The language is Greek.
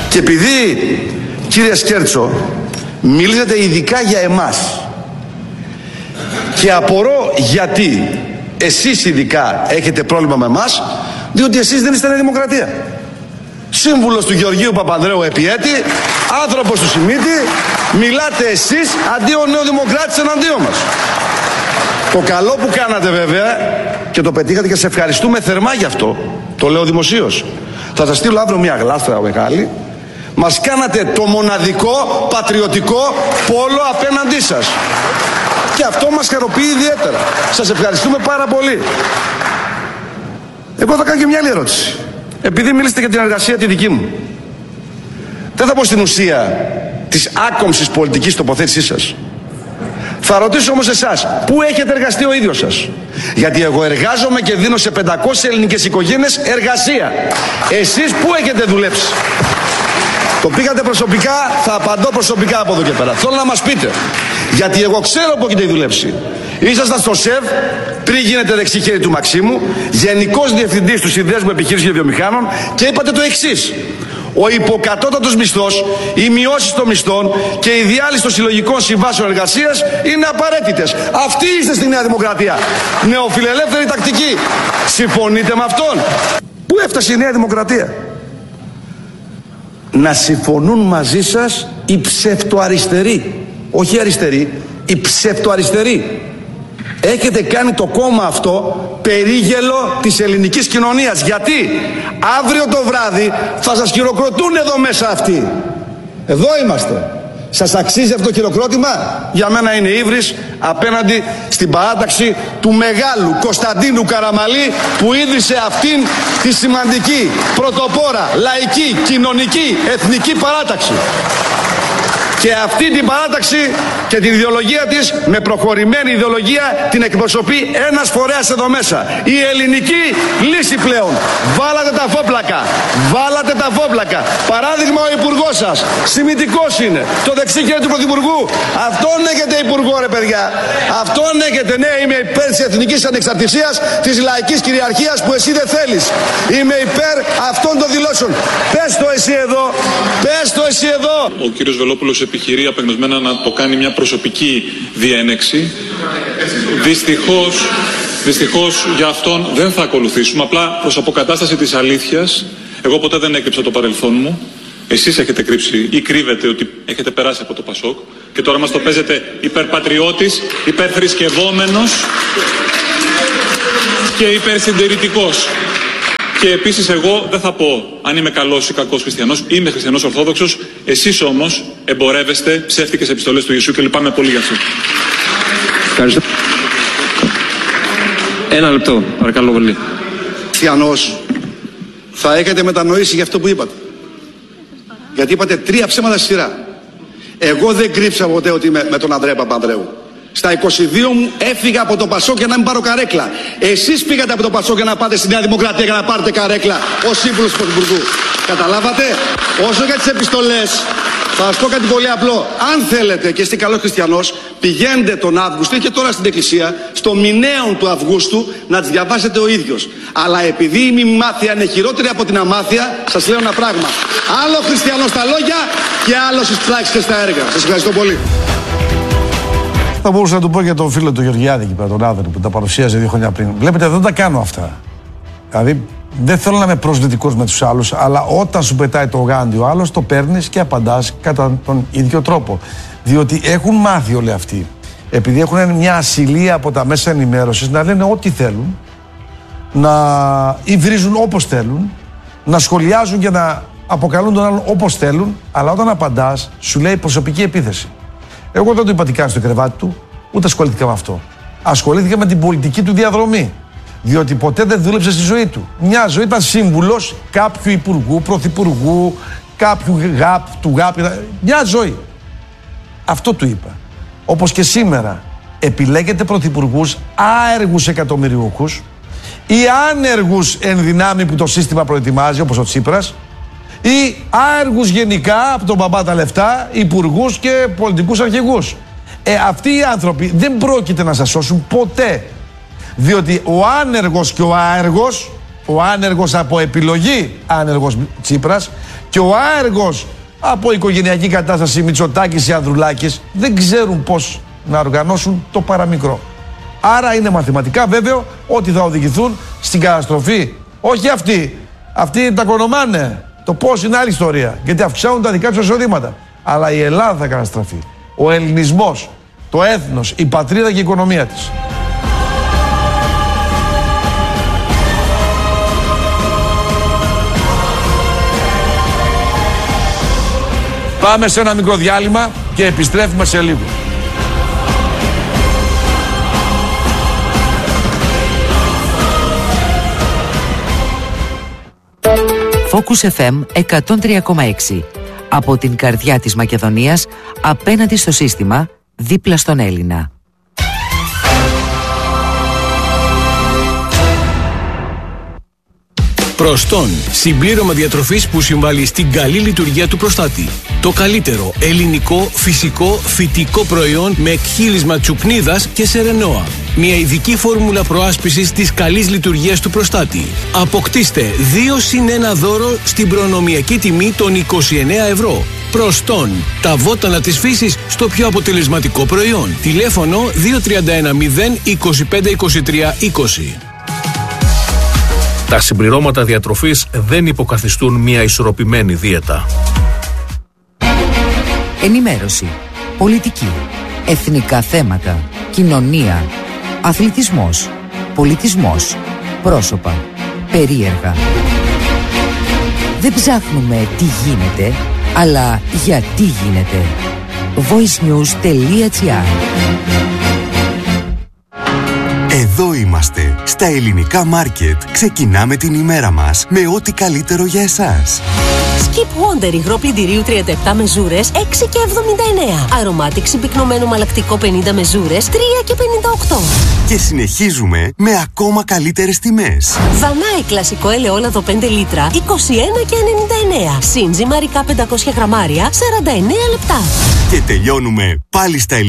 Και επειδή, κύριε Σκέρτσο, μιλήσατε ειδικά για εμάς και απορώ γιατί εσείς ειδικά έχετε πρόβλημα με εμάς, διότι εσείς δεν είστε Νέα Δημοκρατία. Σύμβουλος του Γεωργίου Παπανδρέου επί έτη, άνθρωπος του Σιμίτη, μιλάτε εσείς αντί ο Νεοδημοκράτης εναντίον μας. Το καλό που κάνατε βέβαια και το πετύχατε και σε ευχαριστούμε θερμά γι' αυτό, το λέω δημοσίως. Θα σας στείλω αύριο μια γλάστρα μεγάλη. Μας κάνατε το μοναδικό πατριωτικό πόλο απέναντί σας. Και αυτό μας χαροποιεί ιδιαίτερα. Σας ευχαριστούμε πάρα πολύ. Εγώ θα κάνω και μια άλλη ερώτηση. Επειδή μιλήσατε για την εργασία τη δική μου, δεν θα πω στην ουσία της άκομψης πολιτικής τοποθέτησής σας. Θα ρωτήσω όμως εσάς, πού έχετε εργαστεί ο ίδιος σας? Γιατί εγώ εργάζομαι και δίνω σε 500 ελληνικές οικογένειες εργασία. Εσείς πού έχετε δουλέψει? Το πήγατε προσωπικά, θα απαντώ προσωπικά από εδώ και πέρα. Θέλω να μας πείτε, γιατί εγώ ξέρω που έχετε δουλέψει. Ήσασταν στο ΣΕΒ, πριν γίνετε δεξί χέρι του Μαξίμου, Γενικός Διευθυντής του Συνδέσμου Επιχείρησης Βιομηχάνων, και είπατε το εξής: ο υποκατώτατος μισθός, οι μειώσεις των μισθών και η διάλυση των συλλογικών συμβάσεων εργασίας είναι απαραίτητες. Αυτοί είστε στη Νέα Δημοκρατία. Νεοφιλελεύθερη τακτική. Συμφωνείτε με αυτόν? Πού έφτασε η Νέα Δημοκρατία? Να συμφωνούν μαζί σας οι ψευτοαριστεροί. Όχι αριστεροί, οι ψευτοαριστεροί. Έχετε κάνει το κόμμα αυτό περίγελο της ελληνικής κοινωνίας. Γιατί αύριο το βράδυ θα σας χειροκροτούν εδώ μέσα αυτοί. Εδώ είμαστε. Σας αξίζει αυτό το χειροκρότημα? Για μένα είναι ύβρις απέναντι στην παράταξη του μεγάλου Κωνσταντίνου Καραμαλή, που ίδρυσε αυτήν τη σημαντική, πρωτοπόρα, λαϊκή, κοινωνική, εθνική παράταξη. Και αυτή την παράταξη και την ιδεολογία της, με προχωρημένη ιδεολογία, την εκπροσωπεί ένας φορέας εδώ μέσα. Η ελληνική λύση πλέον. Βάλατε τα φόπλακα. Βάλατε τα φόπλακα. Παράδειγμα, ο υπουργός σας. Σημητικός είναι. Το δεξί χέρι του πρωθυπουργού. Αυτόν έχετε υπουργό, ρε παιδιά. Αυτόν έχετε. Ναι, είμαι υπέρ της εθνικής ανεξαρτησίας, της λαϊκής κυριαρχίας που εσύ δεν θέλεις. Είμαι υπέρ αυτών των δηλώσεων. Πες το εσύ εδώ. Πες το εσύ εδώ. Ο κύριος Βελόπουλος επιχειρεί απεγνωσμένα να το κάνει μια προσωπική διένεξη. Δυστυχώς για αυτόν δεν θα ακολουθήσουμε. Απλά προς αποκατάσταση της αλήθειας, εγώ ποτέ δεν έκρυψα το παρελθόν μου. Εσείς έχετε κρύψει ή κρύβετε ότι έχετε περάσει από το Πασόκ και τώρα μας το παίζετε υπερπατριώτης, υπερθρησκευόμενος και υπερσυντηρητικός. Και επίσης εγώ δεν θα πω αν είμαι καλός ή κακός χριστιανός, είμαι χριστιανός ορθόδοξος, εσείς όμως εμπορεύεστε ψεύτικες επιστολές του Ιησού και λυπάμαι πολύ γι' αυτό. Ευχαριστώ. Ένα λεπτό, παρακαλώ πολύ. Χριστιανός, θα έχετε μετανοήσει για αυτό που είπατε. Γιατί είπατε 3 ψέματα στη σειρά. Εγώ δεν κρύψα ποτέ ότι είμαι με τον Ανδρέα Παπανδρέου. Στα 22 μου έφυγα από το Πασόκ για να μην πάρω καρέκλα. Εσείς πήγατε από το Πασόκ για να πάτε στη Νέα Δημοκρατία για να πάρετε καρέκλα ως σύμβουλος του Πρωθυπουργού. Καταλάβατε? Όσο για τις επιστολές, θα σας πω κάτι πολύ απλό. Αν θέλετε και είστε καλός χριστιανός, πηγαίνετε τον Αύγουστο ή και τώρα στην εκκλησία, στο μηνέον του Αυγούστου, να τις διαβάσετε ο ίδιος. Αλλά επειδή η μημάθεια είναι χειρότερη από την αμάθεια, σας λέω ένα πράγμα. Άλλο χριστιανός στα λόγια και άλλο στις πράξεις και στα έργα. Σας ευχαριστώ πολύ. Θα μπορούσα να του πω για τον φίλο του Γεωργιάδη εκεί πέρα, τον Άδωνη, που τα παρουσίαζε 2 χρόνια πριν. Βλέπετε, δεν τα κάνω αυτά. Δηλαδή, δεν θέλω να είμαι προσβλητικός με τους άλλους, αλλά όταν σου πετάει το γάντι ο άλλος, το παίρνεις και απαντάς κατά τον ίδιο τρόπο. Διότι έχουν μάθει όλοι αυτοί, επειδή έχουν μια ασυλία από τα μέσα ενημέρωσης, να λένε ό,τι θέλουν, να υβρίζουν όπως θέλουν, να σχολιάζουν και να αποκαλούν τον άλλον όπως θέλουν, αλλά όταν απαντάς, σου λέει προσωπική επίθεση. Εγώ δεν του είπα τι κάνει στο κρεβάτι του, ούτε ασχολήθηκα με αυτό. Ασχολήθηκα με την πολιτική του διαδρομή. Διότι ποτέ δεν δούλεψε στη ζωή του. Μια ζωή ήταν σύμβουλος κάποιου υπουργού, πρωθυπουργού, κάποιου του ΓΑΠ. Μια ζωή. Αυτό του είπα. Όπως και σήμερα επιλέγετε πρωθυπουργούς άεργους εκατομμυριούχους ή άνεργους εν δυνάμει που το σύστημα προετοιμάζει, όπως ο Τσίπρας, ή άεργους γενικά από τον μπαμπά τα λεφτά, υπουργούς και πολιτικούς αρχηγούς. Αυτοί οι άνθρωποι δεν πρόκειται να σας σώσουν ποτέ. Διότι ο άνεργος και ο άεργος Ο άνεργος από επιλογή, άνεργος Τσίπρας, και ο άεργος από οικογενειακή κατάσταση Μητσοτάκης ή Ανδρουλάκης δεν ξέρουν πώς να οργανώσουν το παραμικρό. Άρα είναι μαθηματικά βέβαιο ότι θα οδηγηθούν στην καταστροφή. Όχι αυτοί. Αυτοί τα κονομάνε. Το πώς είναι άλλη ιστορία. Γιατί αυξάνουν τα δικά τους εισοδήματα. Αλλά η Ελλάδα θα καταστραφεί. Ο ελληνισμός, το έθνος, η πατρίδα και η οικονομία της. Πάμε σε ένα μικρό διάλειμμα και επιστρέφουμε σε λίγο. Focus FM 103,6. Από την καρδιά της Μακεδονίας, απέναντι στο σύστημα, δίπλα στον Έλληνα. Προστών. Συμπλήρωμα διατροφής που συμβάλλει στην καλή λειτουργία του προστάτη. Το καλύτερο ελληνικό, φυσικό, φυτικό προϊόν με εκχύλισμα τσουπνίδας και σερενόα. Μια ειδική φόρμουλα προάσπισης της καλής λειτουργίας του προστάτη. Αποκτήστε 2+1 δώρο στην προνομιακή τιμή των 29 ευρώ. Προστών. Τα βότανα της φύσης στο πιο αποτελεσματικό προϊόν. Τηλέφωνο 2310 25 23 20. Τα συμπληρώματα διατροφής δεν υποκαθιστούν μια ισορροπημένη δίαιτα. Ενημέρωση, πολιτική, εθνικά θέματα, κοινωνία, αθλητισμός, πολιτισμός, πρόσωπα, περίεργα. Δεν ψάχνουμε τι γίνεται, αλλά γιατί γίνεται. voicenews.gr. Εδώ είμαστε, στα ελληνικά μάρκετ. Ξεκινάμε την ημέρα μας με ό,τι καλύτερο για εσάς. Skip Wonder υγρό πλυντηρίου 37 μεζούρες 6,79. Αρωμάτικ συμπυκνωμένο μαλακτικό 50 μεζούρες 3,58. Και συνεχίζουμε με ακόμα καλύτερες τιμές. Δανάη κλασικό ελαιόλαδο 5 λίτρα 21,99. Σύντζι μαρικά 500 γραμμάρια 49 λεπτά. Και τελειώνουμε πάλι στα ελληνικά.